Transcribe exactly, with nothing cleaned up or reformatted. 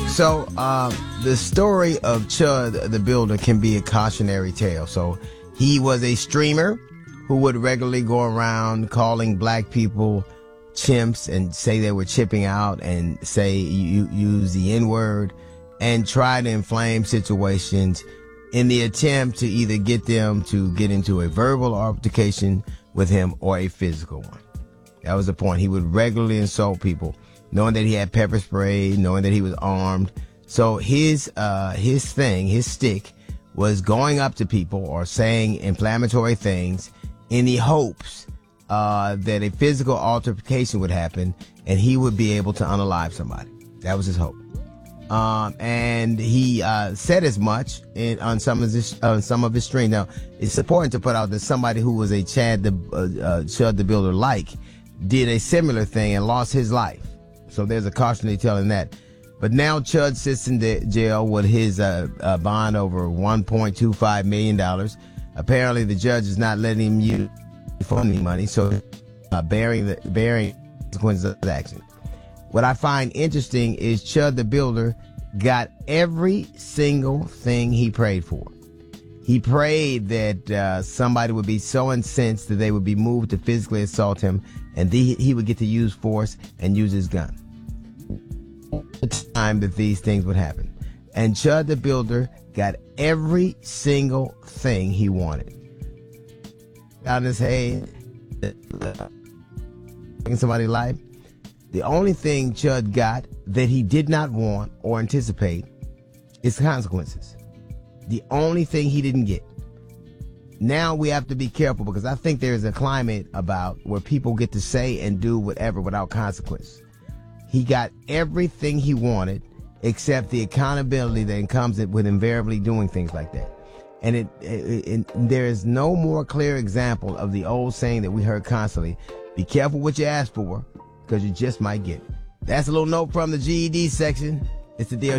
So, um, the story of Chud the Builder can be a cautionary tale. So, he was a streamer who would regularly go around calling black people chimps and say they were chipping out and say you use the N-word and try to inflame situations in the attempt to either get them to get into a verbal altercation with him or a physical one. That was the point. He would regularly insult people, knowing that he had pepper spray, knowing that he was armed. So his uh his thing, his stick, was going up to people or saying inflammatory things in the hopes uh that a physical altercation would happen and he would be able to unalive somebody. That was his hope. Um, and he uh, said as much in, on some of his uh, some of his stream. Now, it's important to put out that somebody who was a Chad the uh, uh, Chud the Builder like did a similar thing and lost his life. So there's a cautionary tale in that. But now Chud sits in the jail with his uh, uh, bond over one point two five million dollars. Apparently, the judge is not letting him use funding money, so uh, bearing the bearing consequences of his action. What I find interesting is Chud the Builder got every single thing he prayed for. He prayed that uh, somebody would be so incensed that they would be moved to physically assault him, and the, he would get to use force and use his gun. The time that these things would happen. And Chud the Builder got every single thing he wanted. Down his head, taking somebody's life. The only thing Chud got that he did not want or anticipate is consequences. The only thing he didn't get. Now we have to be careful because I think there's a climate about where people get to say and do whatever without consequence. He got everything he wanted except the accountability that comes with invariably doing things like that. And it, it, it, there is no more clear example of the old saying that we heard constantly, be careful what you ask for, because you just might get it. That's a little note from the G E D section. It's the D L